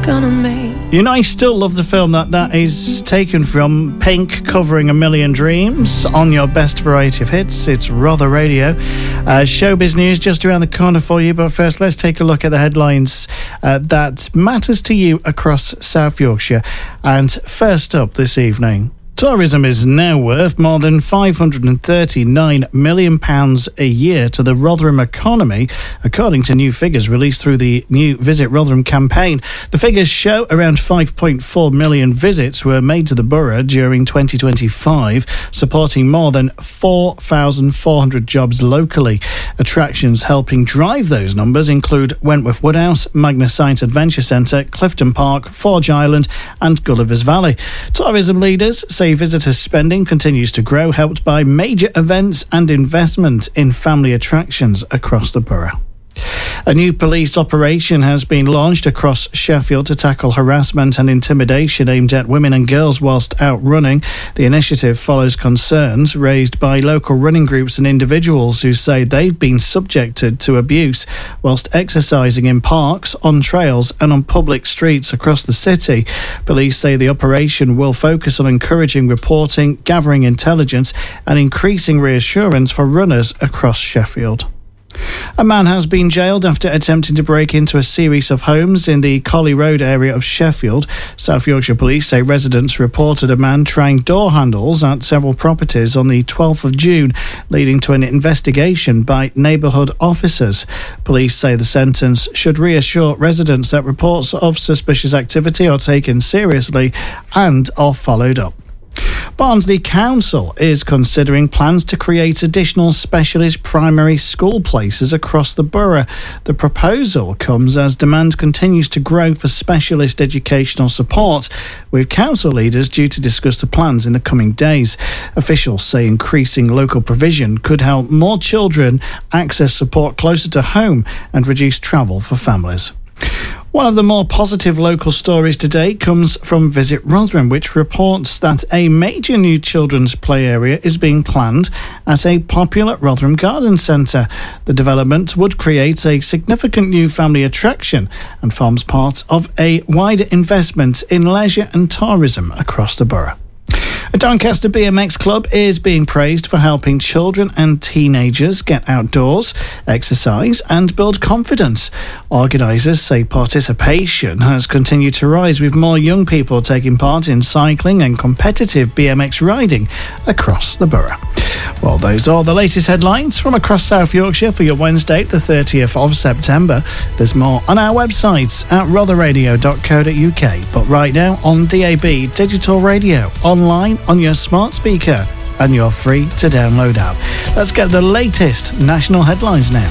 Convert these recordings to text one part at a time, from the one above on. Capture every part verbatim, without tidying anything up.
gonna make. You know, I still love the film that that is taken from. Pink covering A Million Dreams on your best variety of hits. It's Rother Radio. Uh, showbiz news just around the corner for you, but first let's take a look at the headlines uh, that matters to you across South Yorkshire. And first up this evening, tourism is now worth more than five hundred thirty-nine million pounds a year to the Rotherham economy, according to new figures released through the new Visit Rotherham campaign. The figures show around five point four million visits were made to the borough during twenty twenty-five, supporting more than four thousand four hundred jobs locally. Attractions helping drive those numbers include Wentworth Woodhouse, Magnus Science Adventure Centre, Clifton Park, Forge Island and Gulliver's Valley. Tourism leaders say visitor spending continues to grow, helped by major events and investment in family attractions across the borough. A new police operation has been launched across Sheffield to tackle harassment and intimidation aimed at women and girls whilst out running. The initiative follows concerns raised by local running groups and individuals who say they've been subjected to abuse whilst exercising in parks, on trails and on public streets across the city. Police say the operation will focus on encouraging reporting, gathering intelligence and increasing reassurance for runners across Sheffield. A man has been jailed after attempting to break into a series of homes in the Colley Road area of Sheffield. South Yorkshire Police say residents reported a man trying door handles at several properties on the twelfth of June, leading to an investigation by neighbourhood officers. Police say the sentence should reassure residents that reports of suspicious activity are taken seriously and are followed up. Barnsley Council is considering plans to create additional specialist primary school places across the borough. The proposal comes as demand continues to grow for specialist educational support, with council leaders due to discuss the plans in the coming days. Officials say increasing local provision could help more children access support closer to home and reduce travel for families. One of the more positive local stories today comes from Visit Rotherham, which reports that a major new children's play area is being planned at a popular Rotherham garden centre. The development would create a significant new family attraction and forms part of a wider investment in leisure and tourism across the borough. A Doncaster B M X club is being praised for helping children and teenagers get outdoors, exercise and build confidence. Organisers say participation has continued to rise, with more young people taking part in cycling and competitive B M X riding across the borough. Well, those are the latest headlines from across South Yorkshire for your Wednesday, the thirtieth of September. There's more on our websites at rother radio dot co dot uk. But right now on D A B Digital Radio, online on your smart speaker and your free to download app. Let's get the latest national headlines now.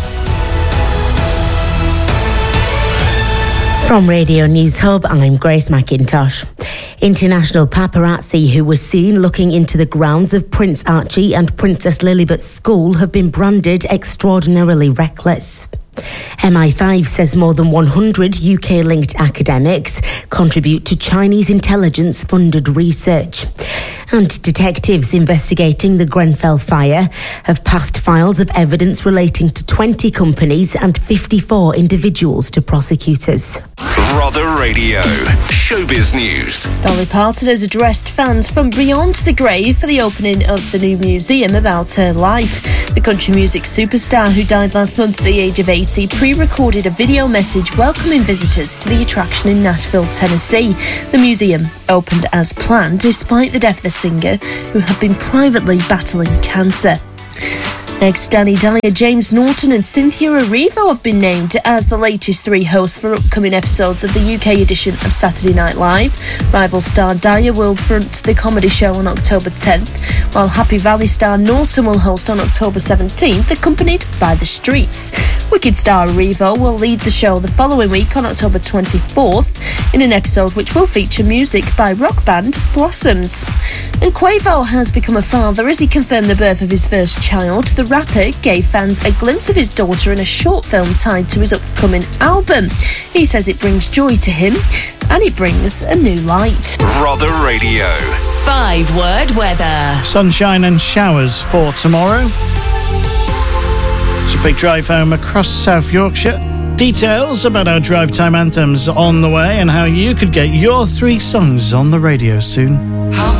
From Radio News Hub, I'm Grace McIntosh. International paparazzi who were seen looking into the grounds of Prince Archie and Princess Lilibet School have been branded extraordinarily reckless. M I five says more than one hundred U K-linked academics contribute to Chinese intelligence-funded research. And detectives investigating the Grenfell fire have passed files of evidence relating to twenty companies and fifty-four individuals to prosecutors. Rother Radio, showbiz news. Dolly Parton has addressed fans from beyond the grave for the opening of the new museum about her life. The country music superstar, who died last month at the age of eighty, pre-recorded a video message welcoming visitors to the attraction in Nashville, Tennessee. The museum opened as planned despite the death of the singer, who had been privately battling cancer. Ex-Danny Dyer, James Norton and Cynthia Erivo have been named as the latest three hosts for upcoming episodes of the U K edition of Saturday Night Live. Rival star Dyer will front the comedy show on October tenth, while Happy Valley star Norton will host on October seventeenth, accompanied by The Streets. Wicked star Erivo will lead the show the following week on October twenty-fourth, in an episode which will feature music by rock band Blossoms. And Quavo has become a father as he confirmed the birth of his first child. The rapper gave fans a glimpse of his daughter in a short film tied to his upcoming album. He says it brings joy to him and it brings a new light. Rother Radio. Five word weather. Sunshine and showers for tomorrow. It's a big drive home across South Yorkshire. Details about our drive time anthems on the way and how you could get your three songs on the radio soon. How